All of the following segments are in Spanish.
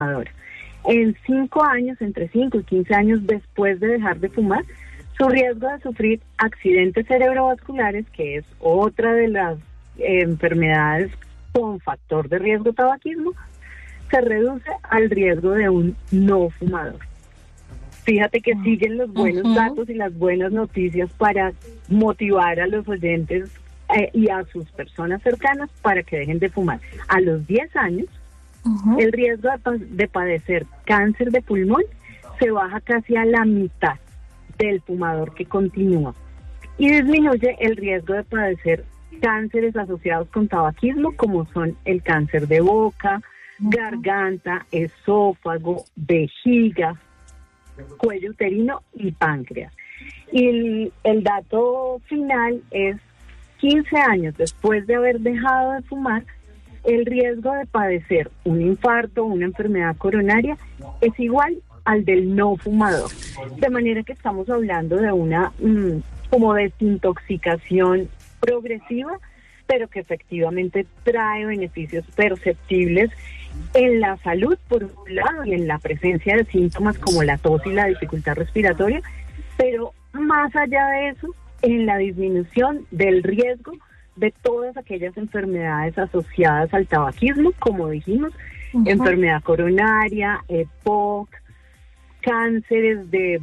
fumadora. En 5 años, entre 5 y 15 años después de dejar de fumar, su riesgo de sufrir accidentes cerebrovasculares, que es otra de las enfermedades con factor de riesgo tabaquismo, se reduce al riesgo de un no fumador. Fíjate que siguen los buenos datos y las buenas noticias para motivar a los oyentes y a sus personas cercanas para que dejen de fumar. A los 10 años, el riesgo de padecer cáncer de pulmón se baja casi a la mitad del fumador que continúa y disminuye el riesgo de padecer cánceres asociados con tabaquismo, como son el cáncer de boca, garganta, esófago, vejiga, cuello uterino y páncreas. Y el dato final es 15 años después de haber dejado de fumar, el riesgo de padecer un infarto o una enfermedad coronaria es igual al del no fumador. De manera que estamos hablando de una como desintoxicación progresiva, pero que efectivamente trae beneficios perceptibles en la salud, por un lado, y en la presencia de síntomas como la tos y la dificultad respiratoria, pero más allá de eso, en la disminución del riesgo de todas aquellas enfermedades asociadas al tabaquismo, como dijimos, enfermedad coronaria, EPOC, cánceres de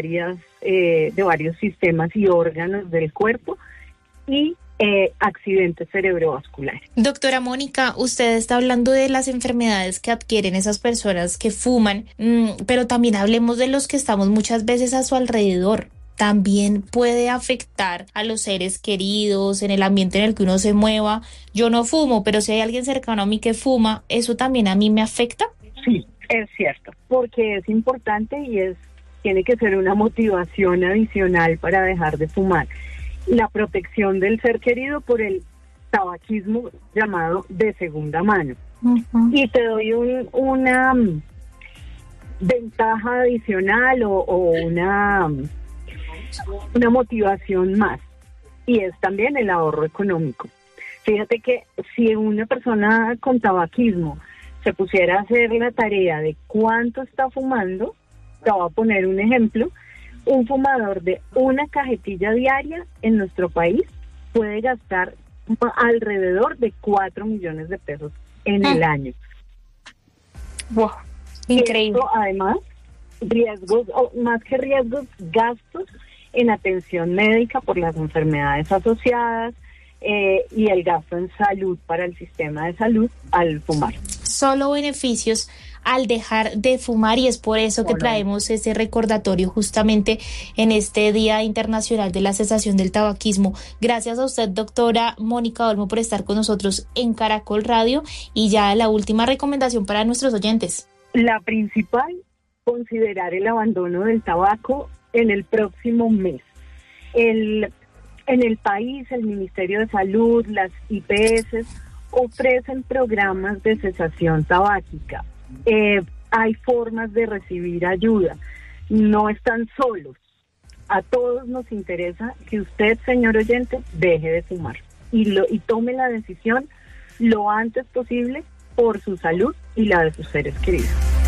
varios sistemas y órganos del cuerpo y accidentes cerebrovasculares. Doctora Mónica, usted está hablando de las enfermedades que adquieren esas personas que fuman, pero también hablemos de los que estamos muchas veces a su alrededor. También puede afectar a los seres queridos, en el ambiente en el que uno se mueva. Yo no fumo, pero si hay alguien cercano a mí que fuma, ¿eso también a mí me afecta? Sí, es cierto, porque es importante y tiene que ser una motivación adicional para dejar de fumar. La protección del ser querido por el tabaquismo llamado de segunda mano. Y te doy una ventaja adicional o una motivación más, y es también el ahorro económico. Fíjate que si una persona con tabaquismo se pusiera a hacer la tarea de cuánto está fumando, te voy a poner un ejemplo. Un fumador de una cajetilla diaria en nuestro país puede gastar alrededor de 4 millones de pesos en el año. Wow, increíble. Esto, además, riesgos, o más que riesgos, gastos en atención médica por las enfermedades asociadas y el gasto en salud para el sistema de salud al fumar. Solo beneficios al dejar de fumar, y es por eso que traemos ese recordatorio justamente en este Día Internacional de la Cesación del Tabaquismo. Gracias a usted, doctora Mónica Olmo, por estar con nosotros en Caracol Radio. Y ya la última recomendación para nuestros oyentes. La principal, considerar el abandono del tabaco en el próximo mes. En el país, el Ministerio de Salud, las IPS ofrecen programas de cesación tabáquica. Hay formas de recibir ayuda, no están solos. A todos nos interesa que usted, señor oyente, deje de fumar y tome la decisión lo antes posible por su salud y la de sus seres queridos.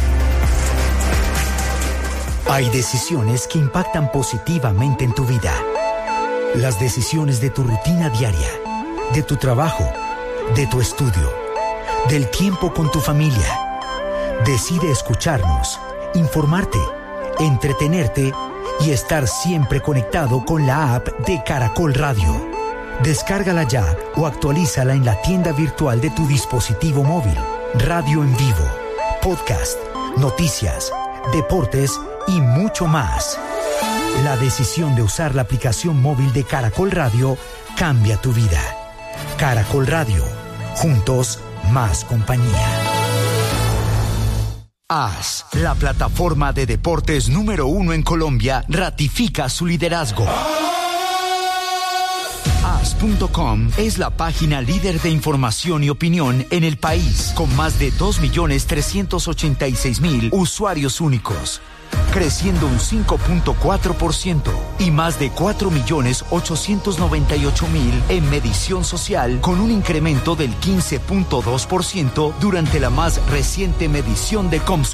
Hay decisiones que impactan positivamente en tu vida. Las decisiones de tu rutina diaria, de tu trabajo, de tu estudio, del tiempo con tu familia. Decide escucharnos, informarte, entretenerte y estar siempre conectado con la app de Caracol Radio. Descárgala ya o actualízala en la tienda virtual de tu dispositivo móvil. Radio en vivo, podcast, noticias, deportes y mucho más. La decisión de usar la aplicación móvil de Caracol Radio cambia tu vida. Caracol Radio, juntos más compañía. AS, la plataforma de deportes número 1 en Colombia, ratifica su liderazgo. AS Comscore.com es la página líder de información y opinión en el país, con más de 2.386.000 usuarios únicos, creciendo un 5.4% y más de 4.898.000 en medición social, con un incremento del 15.2% durante la más reciente medición de Comscore.